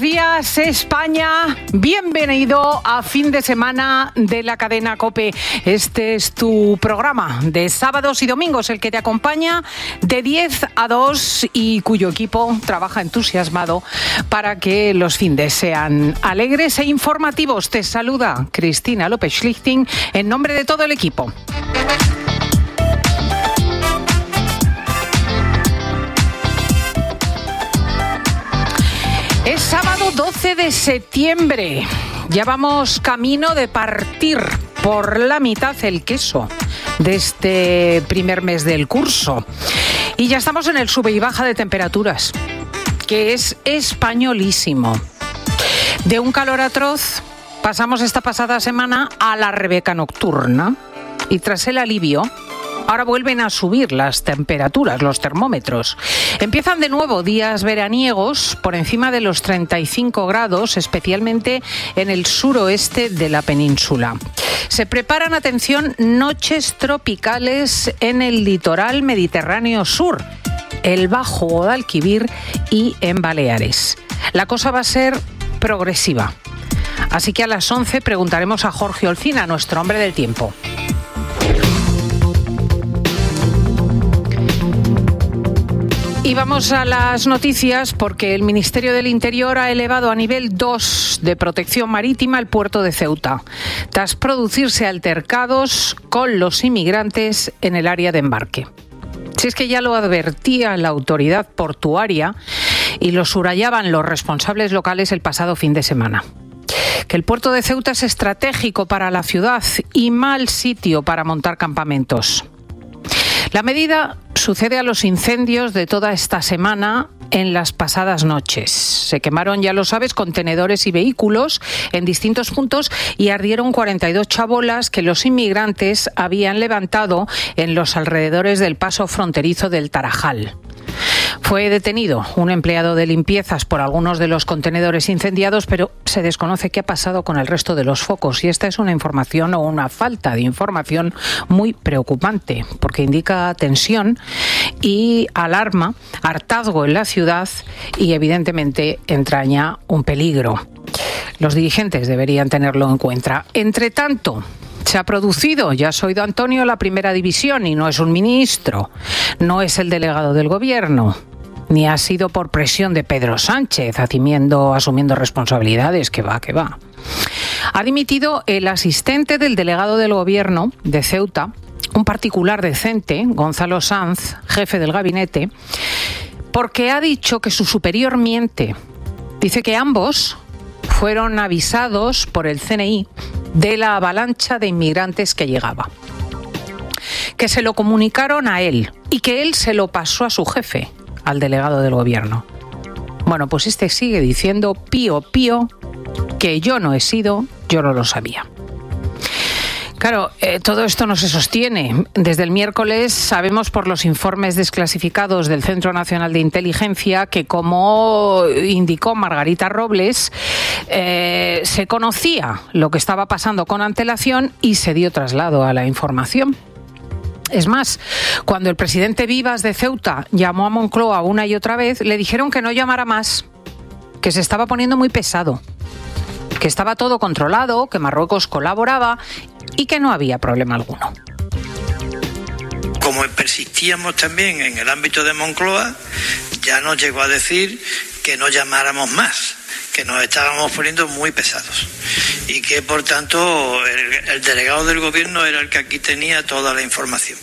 días, España. Bienvenido a fin de semana de la cadena COPE. Este es tu programa de sábados y domingos, el que te acompaña de 10 a 2 y cuyo equipo trabaja entusiasmado para que los findes sean alegres e informativos. Te saluda Cristina López Schlichting en nombre de todo el equipo. Es sábado 12 de septiembre. Ya vamos camino de partir por la mitad el queso de este primer mes del curso. Y ya estamos en el sube y baja de temperaturas, que es españolísimo. De un calor atroz pasamos esta pasada semana a la Rebeca nocturna. Y tras el alivio, ahora vuelven a subir las temperaturas, los termómetros. Empiezan de nuevo días veraniegos por encima de los 35 grados, especialmente en el suroeste de la península. Se preparan, atención, noches tropicales en el litoral mediterráneo sur, el Bajo Guadalquivir y en Baleares. La cosa va a ser progresiva. Así que a las 11 preguntaremos a Jorge Olcina, nuestro hombre del tiempo. Y vamos a las noticias porque el Ministerio del Interior ha elevado a nivel 2 de protección marítima el puerto de Ceuta, tras producirse altercados con los inmigrantes en el área de embarque. Si es que ya lo advertía la autoridad portuaria y lo subrayaban los responsables locales el pasado fin de semana. Que el puerto de Ceuta es estratégico para la ciudad y mal sitio para montar campamentos. La medida sucede a los incendios de toda esta semana en las pasadas noches. Se quemaron, ya lo sabes, contenedores y vehículos en distintos puntos y ardieron 42 chabolas que los inmigrantes habían levantado en los alrededores del paso fronterizo del Tarajal. Fue detenido un empleado de limpiezas por algunos de los contenedores incendiados, pero se desconoce qué ha pasado con el resto de los focos. Y esta es una información o una falta de información muy preocupante, porque indica tensión y alarma, hartazgo en la ciudad y evidentemente entraña un peligro. Los dirigentes deberían tenerlo en cuenta. Entre tanto, se ha producido, ya has oído Antonio, la primera división y no es un ministro, no es el delegado del gobierno, ni ha sido por presión de Pedro Sánchez asumiendo responsabilidades, que va. Ha dimitido el asistente del delegado del gobierno de Ceuta, un particular decente, Gonzalo Sanz, jefe del gabinete, porque ha dicho que su superior miente. Dice que ambos fueron avisados por el CNI de la avalancha de inmigrantes que llegaba, que se lo comunicaron a él y que él se lo pasó a su jefe, al delegado del gobierno. Bueno, pues este sigue diciendo pío, que yo no he sido, yo no lo sabía. Claro, todo esto no se sostiene. Desde el miércoles sabemos por los informes desclasificados del Centro Nacional de Inteligencia que, como indicó Margarita Robles, se conocía lo que estaba pasando con antelación y se dio traslado a la información. Es más, cuando el presidente Vivas de Ceuta llamó a Moncloa una y otra vez, le dijeron que no llamara más, que se estaba poniendo muy pesado, que estaba todo controlado, que Marruecos colaboraba y que no había problema alguno. Como persistíamos también en el ámbito de Moncloa, ya nos llegó a decir que no llamáramos más, que nos estábamos poniendo muy pesados y que por tanto el delegado del gobierno era el que aquí tenía toda la información.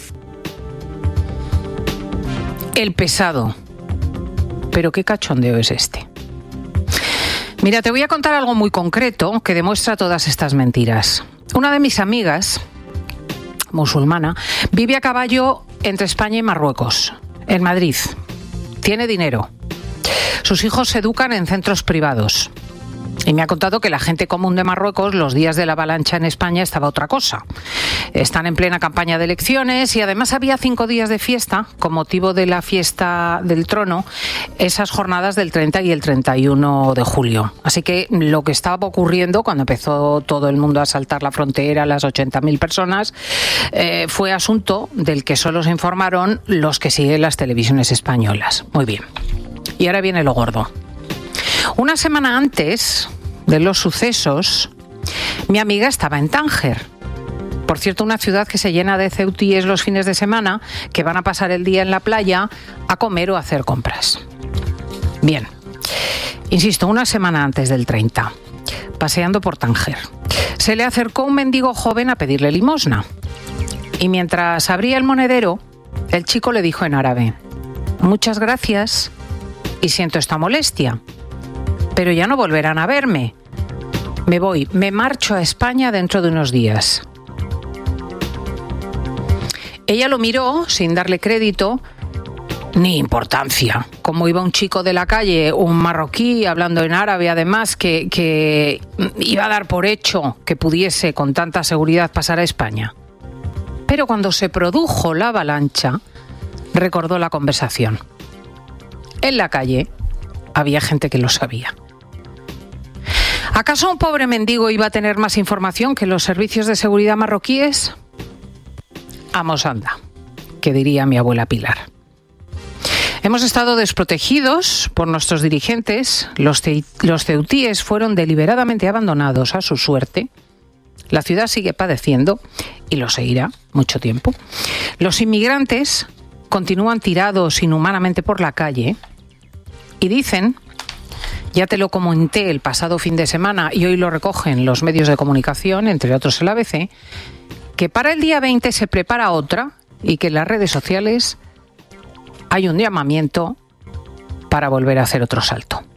El pesado. Pero qué cachondeo es este. Mira, te voy a contar algo muy concreto que demuestra todas estas mentiras. Una de mis amigas, musulmana, vive a caballo entre España y Marruecos, en Madrid. Tiene dinero. Sus hijos se educan en centros privados. Y me ha contado que la gente común de Marruecos, los días de la avalancha en España, estaba otra cosa. Están en plena campaña de elecciones y además había 5 días de fiesta con motivo de la fiesta del trono, esas jornadas del 30 y el 31 de julio. Así que lo que estaba ocurriendo cuando empezó todo el mundo a saltar la frontera, las 80.000 personas, fue asunto del que solo se informaron los que siguen las televisiones españolas. Muy bien. Y ahora viene lo gordo. Una semana antes de los sucesos, mi amiga estaba en Tánger. Por cierto, una ciudad que se llena de ceutíes los fines de semana que van a pasar el día en la playa a comer o a hacer compras. Bien, insisto, una semana antes del 30, paseando por Tánger, se le acercó un mendigo joven a pedirle limosna. Y mientras abría el monedero, el chico le dijo en árabe: «Muchas gracias y siento esta molestia, pero ya no volverán a verme. Me marcho a España dentro de unos días». Ella lo miró sin darle crédito ni importancia. Como iba un chico de la calle, un marroquí, hablando en árabe, además, que iba a dar por hecho que pudiese con tanta seguridad pasar a España. Pero cuando se produjo la avalancha, recordó la conversación. En la calle había gente que lo sabía. ¿Acaso un pobre mendigo iba a tener más información que los servicios de seguridad marroquíes? Amos anda, que diría mi abuela Pilar. Hemos estado desprotegidos por nuestros dirigentes. Los ceutíes fueron deliberadamente abandonados a su suerte. La ciudad sigue padeciendo y lo seguirá mucho tiempo. Los inmigrantes continúan tirados inhumanamente por la calle y dicen, ya te lo comenté el pasado fin de semana y hoy lo recogen los medios de comunicación, entre otros el ABC, que para el día 20 se prepara otra y que en las redes sociales hay un llamamiento para volver a hacer otro salto.